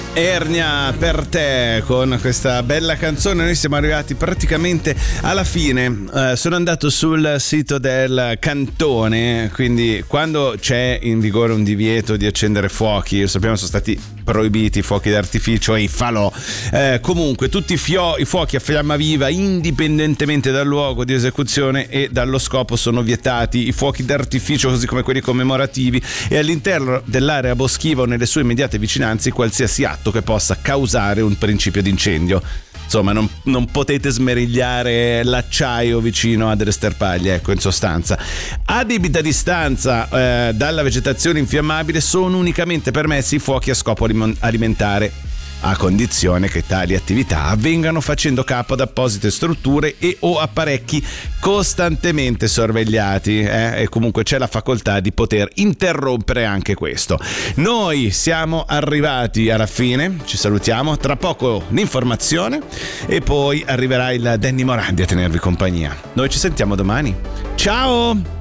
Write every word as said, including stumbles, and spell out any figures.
Ernia per te, con questa bella canzone noi siamo arrivati praticamente alla fine. Eh, sono andato sul sito del Cantone, quindi quando c'è in vigore un divieto di accendere fuochi, sappiamo sono stati proibiti i fuochi d'artificio e i falò, eh, comunque tutti i, fio- i fuochi a fiamma viva indipendentemente dal luogo di esecuzione e dallo scopo sono vietati. I fuochi d'artificio così come quelli commemorativi e all'interno dell'area boschiva o nelle sue immediate vicinanze qualsiasi atto che possa causare un principio di incendio. Insomma, non, non potete smerigliare l'acciaio vicino a delle sterpaglie, ecco, in sostanza. A debita distanza eh, dalla vegetazione infiammabile sono unicamente permessi i fuochi a scopo alimentare, a condizione che tali attività avvengano facendo capo ad apposite strutture e o apparecchi costantemente sorvegliati, eh? E comunque c'è la facoltà di poter interrompere anche questo. Noi siamo arrivati alla fine, ci salutiamo, tra poco l'informazione e poi arriverà il Danny Morandi a tenervi compagnia. Noi ci sentiamo domani, ciao!